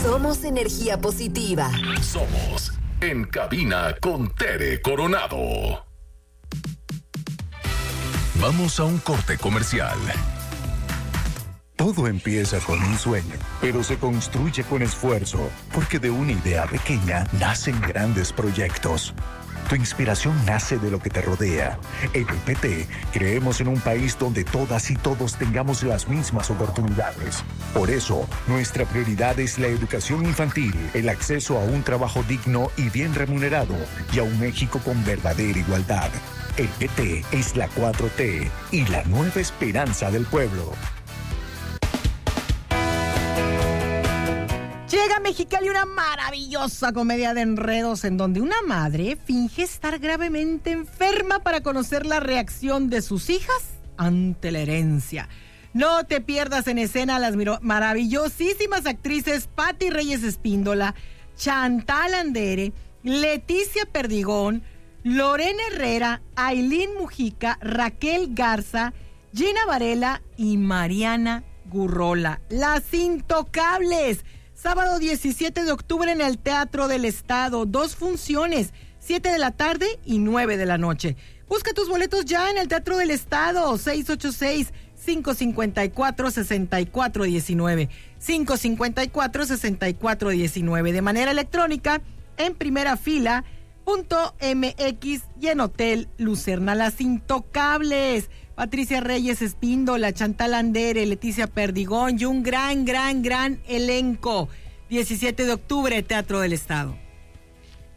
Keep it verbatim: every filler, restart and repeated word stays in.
Somos energía positiva. Somos En Cabina con Tere Coronado. Vamos a un corte comercial. Todo empieza con un sueño, pero se construye con esfuerzo, porque de una idea pequeña nacen grandes proyectos. Tu inspiración nace de lo que te rodea. En el P T creemos en un país donde todas y todos tengamos las mismas oportunidades. Por eso, nuestra prioridad es la educación infantil, el acceso a un trabajo digno y bien remunerado, y a un México con verdadera igualdad. El P T es la cuatro T y la nueva esperanza del pueblo. Llega a Mexicali una maravillosa comedia de enredos en donde una madre finge estar gravemente enferma para conocer la reacción de sus hijas ante la herencia. No te pierdas en escena a las maravillosísimas actrices Patti Reyes Espíndola, Chantal Andere, Leticia Perdigón, Lorena Herrera, Ailín Mujica, Raquel Garza, Gina Varela y Mariana Gurrola. Las Intocables. Sábado diecisiete de octubre en el Teatro del Estado. Dos funciones, siete de la tarde y nueve de la noche. Busca tus boletos ya en el Teatro del Estado. seis ocho seis, cinco cinco cuatro, seis cuatro uno nueve. cinco cinco cuatro, seis cuatro uno nueve. De manera electrónica en primera fila punto m x y en Hotel Lucerna. Las Intocables. Patricia Reyes Espíndola, Chantal Andere, Leticia Perdigón y un gran, gran, gran elenco. diecisiete de octubre, Teatro del Estado.